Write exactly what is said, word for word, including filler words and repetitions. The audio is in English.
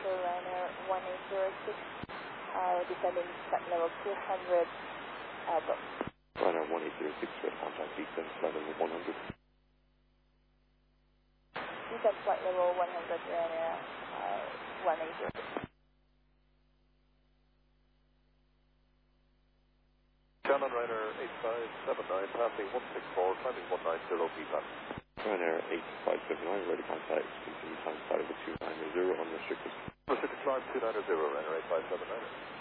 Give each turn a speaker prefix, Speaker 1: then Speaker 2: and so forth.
Speaker 1: for Ryanair one eight zero six, uh, descending flight level two hundred, uh, go.
Speaker 2: Ryanair one eight zero six, red contact, descend flight level one hundred.
Speaker 1: Descend flight level one hundred, Ryanair uh, one eight zero six.
Speaker 3: Shannon Ryanair eight five seven nine, passing one six four, climbing one nine zero, P PAN.
Speaker 2: Ryanair eight five seven nine, ready contact, continue time flight level two nine zero, unrestricted.
Speaker 3: Unrestricted climb two nine zero, Ryanair eight five seven nine.